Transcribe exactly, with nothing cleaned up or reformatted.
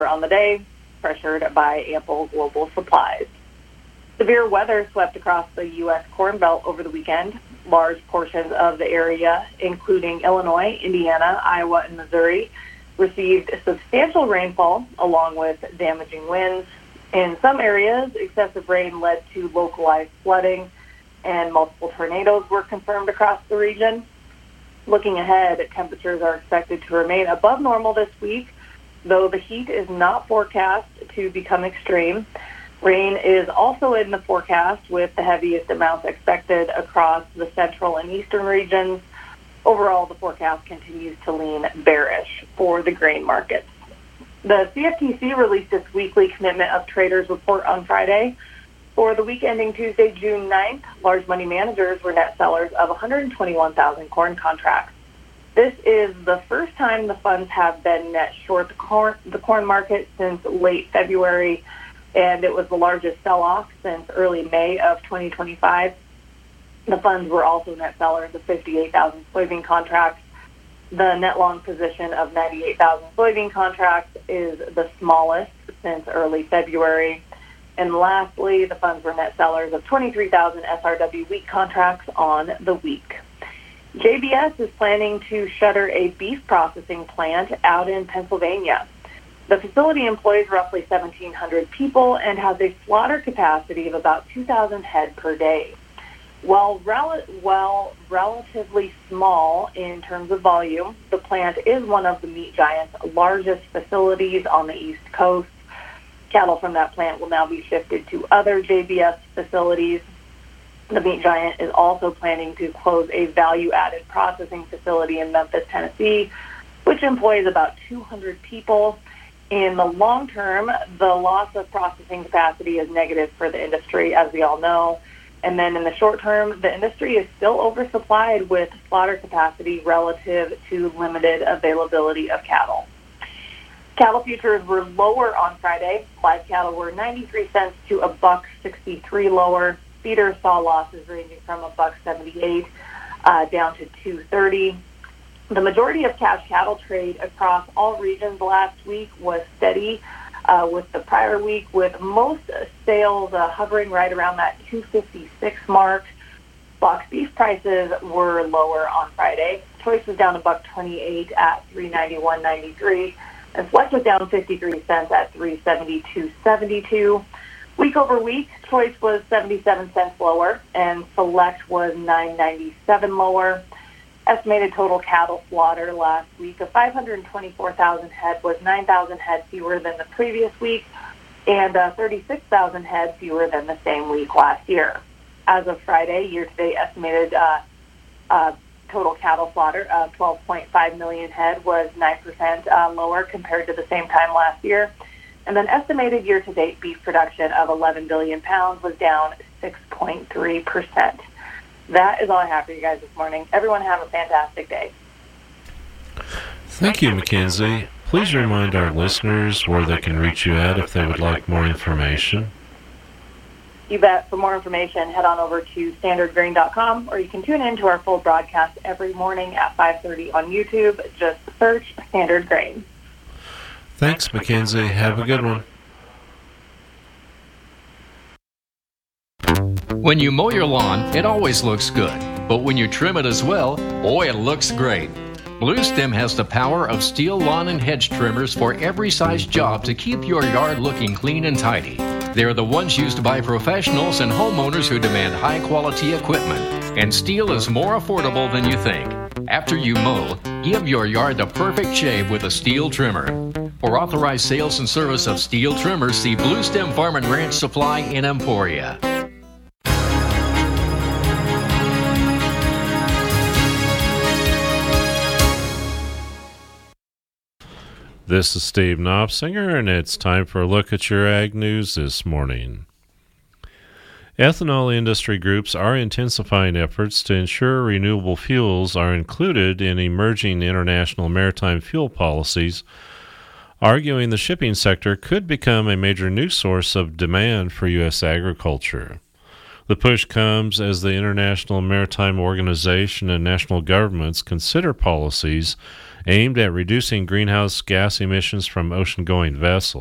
on the day, pressured by ample global supplies. Severe weather swept across the U S Corn Belt over the weekend. Large portions of the area, including Illinois, Indiana, Iowa, and Missouri, received substantial rainfall along with damaging winds. In some areas, excessive rain led to localized flooding, and multiple tornadoes were confirmed across the region. Looking ahead, temperatures are expected to remain above normal this week, though the heat is not forecast to become extreme. Rain is also in the forecast, with the heaviest amounts expected across the central and eastern regions. Overall, the forecast continues to lean bearish for the grain markets. The C F T C released its weekly Commitment of Traders report on Friday. For the week ending Tuesday, June ninth, large money managers were net sellers of one hundred twenty-one thousand corn contracts. This is the first time the funds have been net short the corn, the corn market since late February, and it was the largest sell-off since early May of twenty twenty-five. The funds were also net sellers of fifty-eight thousand soybean contracts. The net long position of ninety-eight thousand soybean contracts is the smallest since early February. And lastly, the funds were net sellers of twenty-three thousand S R W wheat contracts on the week. J B S is planning to shutter a beef processing plant out in Pennsylvania. The facility employs roughly seventeen hundred people and has a slaughter capacity of about two thousand head per day. While, rel- while relatively small in terms of volume, the plant is one of the meat giant's largest facilities on the East Coast. Cattle from that plant will now be shifted to other J B S facilities. The meat giant is also planning to close a value-added processing facility in Memphis, Tennessee, which employs about two hundred people. In the long term, the loss of processing capacity is negative for the industry, as we all know. And then in the short term, the industry is still oversupplied with slaughter capacity relative to limited availability of cattle. Cattle futures were lower on Friday. Live cattle were ninety-three cents to a buck sixty-three lower. Feeders saw losses ranging from a buck seventy-eight uh, down to two thirty. The majority of cash cattle trade across all regions last week was steady uh, with the prior week, with most sales uh, hovering right around that two fifty-six mark. Box beef prices were lower on Friday. Choice was down a buck twenty-eight at three ninety-one ninety-three, and Flex was down fifty-three cents at three seventy-two seventy-two. Week over week, Choice was seventy-seven cents lower, and Select was nine ninety-seven lower. Estimated total cattle slaughter last week of five hundred twenty-four thousand head was nine thousand head fewer than the previous week, and uh, thirty-six thousand head fewer than the same week last year. As of Friday, year-to-date estimated uh, uh, total cattle slaughter of twelve point five million head was nine percent uh, lower compared to the same time last year. And then estimated year-to-date beef production of eleven billion pounds was down six point three percent. That is all I have for you guys this morning. Everyone have a fantastic day. Thank you, Mackenzie. Please remind our listeners where they can reach you at if they would like more information. You bet. For more information, head on over to standard grain dot com, or you can tune in to our full broadcast every morning at five thirty on YouTube. Just search Standard Grain. Thanks, Mackenzie. Have a good one. When you mow your lawn, it always looks good. But when you trim it as well, boy, it looks great. Blue Stem has the power of steel lawn and hedge trimmers for every size job to keep your yard looking clean and tidy. They're the ones used by professionals and homeowners who demand high-quality equipment. And steel is more affordable than you think. After you mow, give your yard the perfect shave with a steel trimmer. For authorized sales and service of steel trimmers, see Blue Stem Farm and Ranch Supply in Emporia. This is Steve Knopsinger, and it's time for a look at your ag news this morning. Ethanol industry groups are intensifying efforts to ensure renewable fuels are included in emerging international maritime fuel policies, arguing the shipping sector could become a major new source of demand for U S agriculture. The push comes as the International Maritime Organization and national governments consider policies aimed at reducing greenhouse gas emissions from ocean-going vessels.